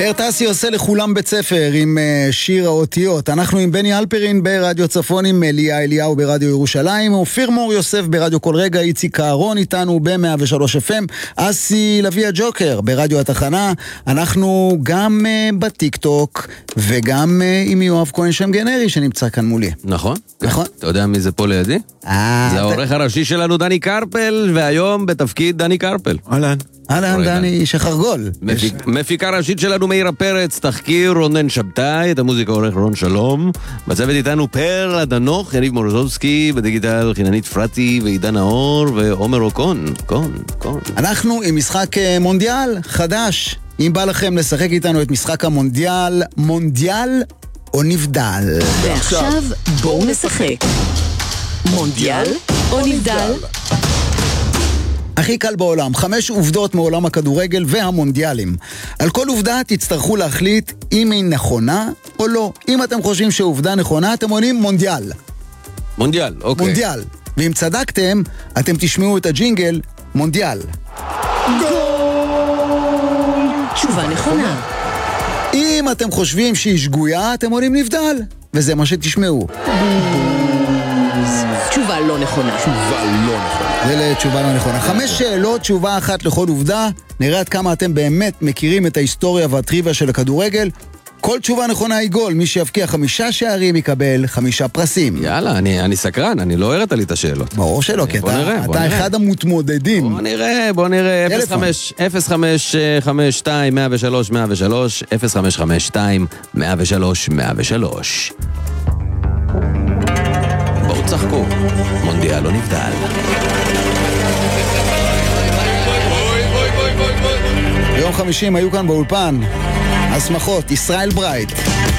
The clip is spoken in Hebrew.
הרטסי עושה לכולם בית ספר עם שיר האותיות. אנחנו עם בני אלפרין ברדיו צפון, עם ליה אליהו ברדיו ירושלים, אופיר מור יוסף ברדיו כל רגע, איציק אהרון איתנו ב-103 FM, אסי לוי הג'וקר ברדיו התחנה. אנחנו גם בטיק טוק וגם עם יואב כהן שם גנרי שנמצא כאן מולי. נכון. נכון. אתה יודע מי זה פה לידי? זה העורך הראשי שלנו דני קרפל, והיום בתפקיד דני קרפל. אהלן דני שחרגול. מפיקה ראשית שלנו מאירה פרץ, תחקיר רונן שבתאי, את המוזיקה עורך רון שלום, בצוות איתנו פרל עדנוך, יניב מורזובסקי, בדיגיטל חיננית פרטי ועידן האור ועומר אוקון. אנחנו עם משחק מונדיאל חדש. אם בא לכם לשחק איתנו את משחק המונדיאל, מונדיאל או נבדל. ועכשיו בואו נשחק מונדיאל או נבדל. הכי קל בעולם, 5 עובדות מעולם הכדורגל והמונדיאלים. על כל עובדה תצטרכו להחליט אם היא נכונה או לא. אם אתם חושבים שעובדה נכונה, אתם עונים מונדיאל. מונדיאל, אוקיי. מונדיאל. ואם צדקתם, אתם תשמעו את הג'ינגל מונדיאל. תשובה נכונה. אם אתם חושבים שהיא שגויה, אתם עונים נבדל. וזה מה שתשמעו. תשובה לא נכונה. זה לתשובה לא נכונה. 5 שאלות, תשובה אחת לכל עובדה. נראה עד כמה אתם באמת מכירים את ההיסטוריה והטריוויה של הכדורגל. כל תשובה נכונה היא גול. מי שיבקיע 5 שערים יקבל 5 פרסים. יאללה, אני סקרן, אני לא הראת לי את השאלות. ברור שלא, כי אתה אחד המתמודדים. בוא נראה, 0552-103-103, 0552-103-103. בואו צחקו, מונדיאל לא נבדל. ביום 50 היו כאן באולפן הסמכות, ישראל ברייט.